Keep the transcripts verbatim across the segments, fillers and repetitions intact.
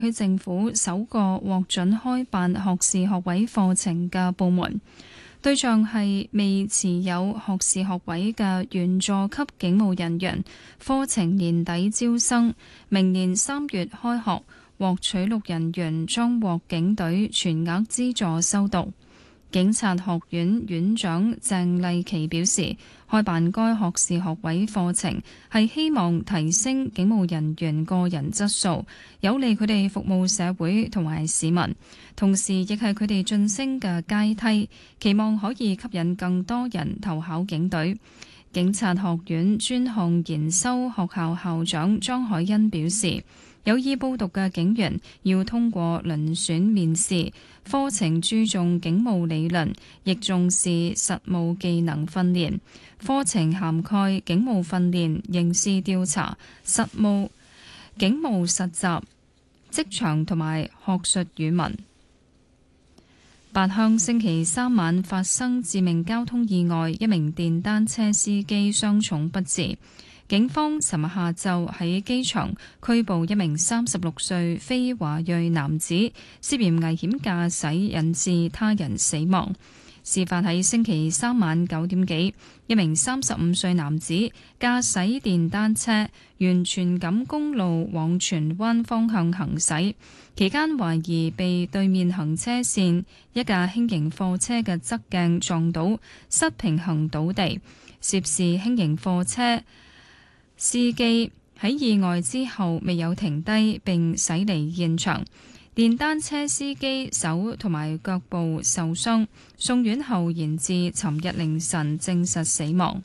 區政府首個獲准開辦學士學位課程嘅部門，對象係未持有學士學位嘅員佐級警務人員。課程年底招生，明年三月開學。獲取錄人員將獲警隊全額資助修讀。警察學院院長鄭麗琪表示，開辦該學士學位課程係希望提升警務人員個人質素，有利佢哋服務社會同埋市民，同時亦係佢哋晉升嘅階梯，期望可以吸引更多人投考警隊。警察學院專項研修學校校長張海欣表示，有意報讀嘅警員要通過遴選面試，課程注重警務理論，亦重視實務技能訓練。課程涵蓋警務訓練、刑事調查、實務、警務實習、職場同埋學術語文。八鄉星期三晚發生致命交通意外，一名電單車司機傷重不治。警方尋日下晝喺機場拘捕一名三十六歲非華裔男子，涉嫌危險駕駛引致他人死亡。事發喺星期三晚九點幾，一名三十五歲男子駕駛電單車沿荃錦公路往荃灣方向行駛，期間懷疑被對面行車線一架輕型貨車嘅側鏡撞到，失平衡倒地。涉事輕型貨車司機喺意外之後未有停低並駛離現場，電單車司機手同埋腳部受傷，送院後延至尋日凌晨證實死亡。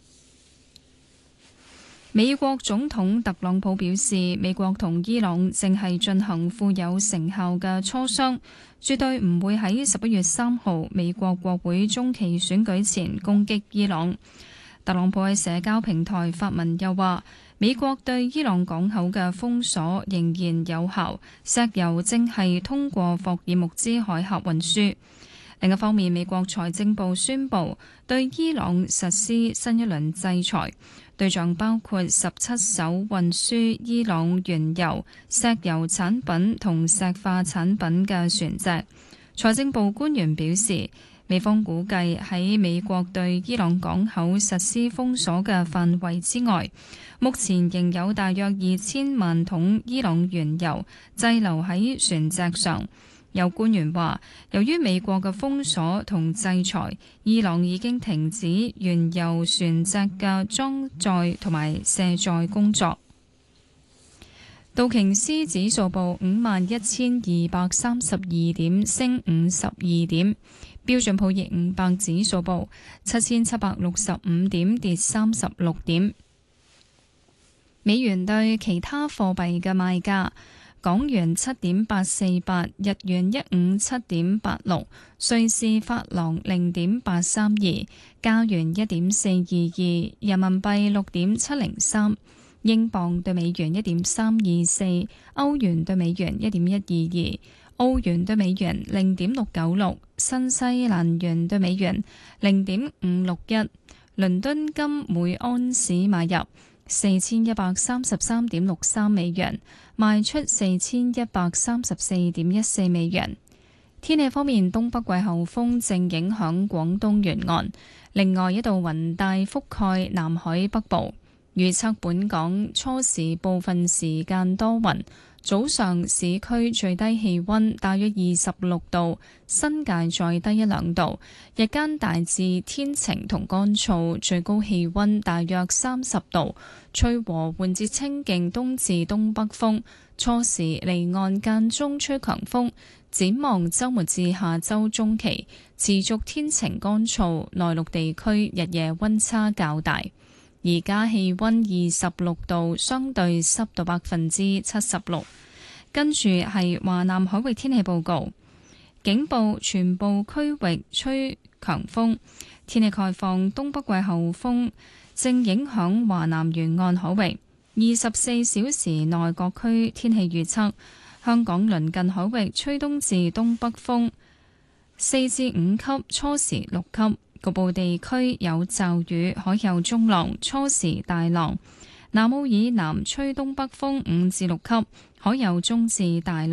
美國總統特朗普表示，美國同伊朗正係進行富有成效嘅磋商，絕對唔會喺十一月三號美國國會中期選舉前攻擊伊朗。特朗普喺社交平台發文又話，美國對伊朗港口嘅封鎖仍然有效，石油正係通過霍爾木茲海峽運輸。另一方面，美國財政部宣布對伊朗實施新一輪制裁，對象包括十七艘運輸伊朗原油、石油產品同石化產品嘅船隻。財政部官員表示，美方估計喺美國對伊朗港口實施封鎖嘅範圍之外，目前仍有大約二千萬桶伊朗原油滯留喺船隻上。有官員話，由於美國嘅封鎖同制裁，伊朗已經停止原油船隻嘅裝載同埋卸載工作。道瓊斯指數報五萬一千二百三十二點，升五十二點。標準普爾五百指數報七千七百六十五點，跌三十六點。美元對其他貨幣嘅賣價：港元七點八四八，日元一五七點八六，瑞士法郎零點八三二，加元一點四二二，人民幣六點七零三，英鎊對美元一點三二四，歐元對美元一點一二二。澳元對美元零點六九六，新西蘭元對美元零點五六一，倫敦金每安士買入四千一百三十三點六三美元，賣出四千一百三十四點一四美元。天氣方面，東北季候風正影響廣東沿岸，另外一道雲帶覆蓋南海北部，預測本港初時部分時間多雲。早上市區最低氣溫大約二十六度，新界再低一兩度。日間大致天晴同乾燥，最高氣溫大約三十度，吹和緩至清勁東至東北風。初時離岸間中吹強風。展望週末至下週中期，持續天晴乾燥，內陸地區日夜溫差較大。而家氣溫二十六度，相對濕度百分之七十六。跟住係華南海域天氣報告，警報全部區域吹強風，天氣概況，東北季候風正影響華南沿岸海域。二十四小時內各區天氣預測，香港鄰近海域吹東至東北風四至五級，初時六級。局部地區有驟雨，海有中浪，初時大浪。 南澳以南吹東北風五至六級，海有中至大浪。